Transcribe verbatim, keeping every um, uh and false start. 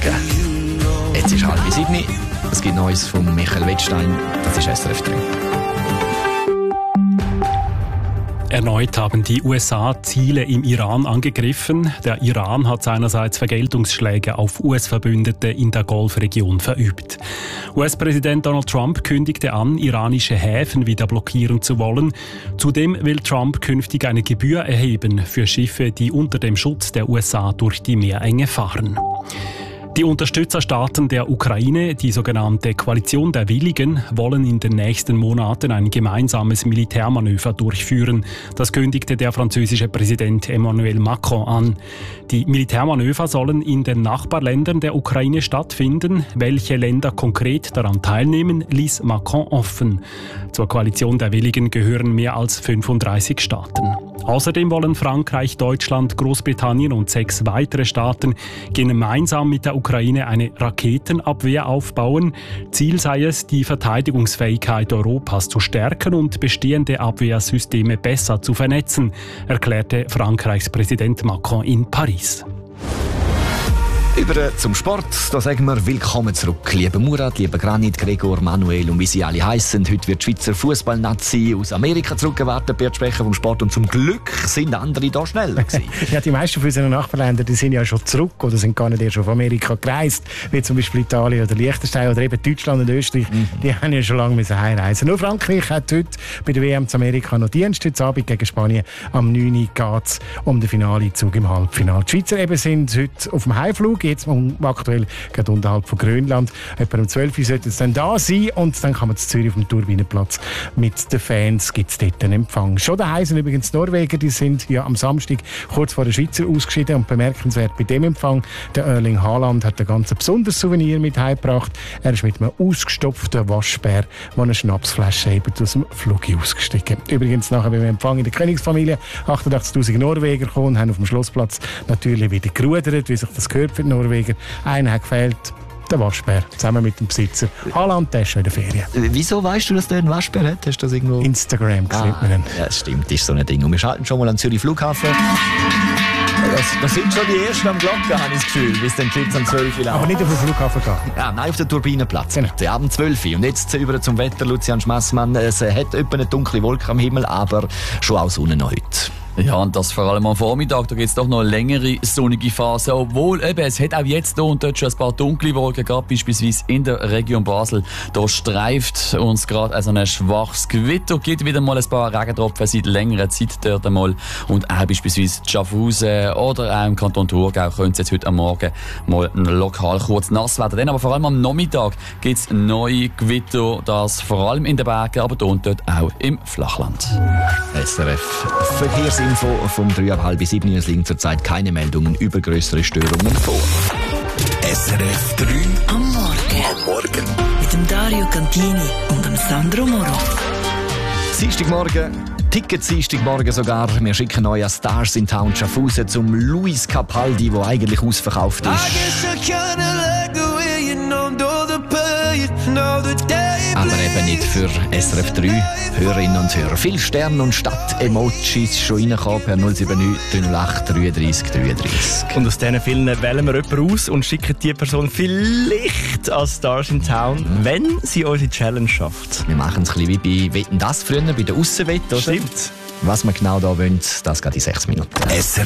Morgen. Jetzt ist halb sieben. Es gibt Neues von Michael Wettstein. Das ist S R F drei. Erneut haben die U S A Ziele im Iran angegriffen. Der Iran hat seinerseits Vergeltungsschläge auf U S-Verbündete in der Golfregion verübt. U S-Präsident Donald Trump kündigte an, iranische Häfen wieder blockieren zu wollen. Zudem will Trump künftig eine Gebühr erheben für Schiffe, die unter dem Schutz der U S A durch die Meerenge fahren. Die Unterstützerstaaten der Ukraine, die sogenannte Koalition der Willigen, wollen in den nächsten Monaten ein gemeinsames Militärmanöver durchführen. Das kündigte der französische Präsident Emmanuel Macron an. Die Militärmanöver sollen in den Nachbarländern der Ukraine stattfinden. Welche Länder konkret daran teilnehmen, ließ Macron offen. Zur Koalition der Willigen gehören mehr als fünfunddreißig Staaten. Außerdem wollen Frankreich, Deutschland, Großbritannien und sechs weitere Staaten gemeinsam mit der Ukraine eine Raketenabwehr aufbauen. Ziel sei es, die Verteidigungsfähigkeit Europas zu stärken und bestehende Abwehrsysteme besser zu vernetzen, erklärte Frankreichs Präsident Macron in Paris. Über zum Sport, da sagen wir willkommen zurück. Lieber Murat, lieber Granit, Gregor, Manuel und wie sie alle heissen. Heute wird die Schweizer Fußballnazi aus Amerika zurückgewartet, bei der Sprecher vom Sport. Und zum Glück sind andere da schneller gewesen. Ja, die meisten von unseren Nachbarländern, die sind ja schon zurück oder sind gar nicht erst auf Amerika gereist, wie zum Beispiel Italien oder Liechtenstein oder eben Deutschland und Österreich. Mhm. Die haben ja schon lange müssen heimreisen. Nur Frankreich hat heute bei der W M zu Amerika noch Dienst. Heute Abend gegen Spanien am neun Uhr geht es um den Finalezug im Halbfinale. Die Schweizer eben sind heute auf dem Heimflug, jetzt aktuell gerade unterhalb von Grönland. Etwa um zwölf Uhr sollte es dann da sein und dann kann man zu Zürich auf dem Turbinenplatz mit den Fans, gibt es dort einen Empfang. Schon daheim sind übrigens die Norweger, die sind ja am Samstag kurz vor der Schweizer ausgeschieden und bemerkenswert bei dem Empfang, der Erling Haaland hat ein ganz besonderes Souvenir mit heimgebracht. Er ist mit einem ausgestopften Waschbär, der eine Schnapsflasche hebt, aus dem Flug ausgestiegen. Übrigens nachher beim Empfang in der Königsfamilie achtundachtzigtausend Norweger gekommen und haben auf dem Schlossplatz natürlich wieder gerudert, wie sich das gehört für die Norweger. Einer hat gefehlt, der Waschbär, zusammen mit dem Besitzer. Haaland, der ist schon in der Ferien. Wieso weißt du, dass der einen Waschbär hat? Hast du das irgendwo? Instagram gesehen. Ah, ja, das stimmt, das ist so ein Ding. Und wir schalten schon mal an Zürich Flughafen. Das, das sind schon die Ersten am Glocken, habe ich das Gefühl, bis dann die am zwölf Uhr. Aber nicht auf den Flughafen gehen. Ja, nein, auf den Turbinenplatz. Genau. Der Abend zwölf Uhr. Und jetzt über zum Wetter, Lucian Schmassmann. Es hat etwa eine dunkle Wolke am Himmel, aber schon auch Sonne heute. Ja, und das vor allem am Vormittag, da gibt es doch noch eine längere sonnige Phase, obwohl eben, es hat auch jetzt hier und dort schon ein paar dunkle Wolken gehabt, beispielsweise in der Region Basel. Da streift uns gerade also ein schwaches Gewitter, gibt wieder mal ein paar Regentropfen seit längerer Zeit dort einmal und auch beispielsweise Schaffhausen oder auch im Kanton Thurgau könnte es jetzt heute am Morgen mal lokal kurz nass werden. Dann aber vor allem am Nachmittag gibt es neue Gewitter, das vor allem in den Bergen, aber hier und dort auch im Flachland. S R F Verkehrsinfo vom drei ab halb sieben. Es liegen zurzeit keine Meldungen über größere Störungen vor. S R F drei am Morgen. Am Morgen. Mit dem Dario Cantini und dem Sandro Moro. Dienstagmorgen, Tickets Dienstagmorgen sogar. Wir schicken euch an Stars in Town Schaffhausen zum Luis Capaldi, der eigentlich ausverkauft ist. Aber eben nicht für S R F drei Hörerinnen und Hörer. Viele Sterne und Stadt-Emojis schon reingekommen per null sieben neun drei null acht drei drei drei drei. Und aus diesen vielen wählen wir jemanden aus und schicken die Person vielleicht als Stars in Town, mhm. wenn sie unsere Challenge schafft. Wir machen es ein bisschen wie bei Wetten das früher, bei der Aussenwette. Stimmt. Was wir genau da wollen, das geht in sechs Minuten. S R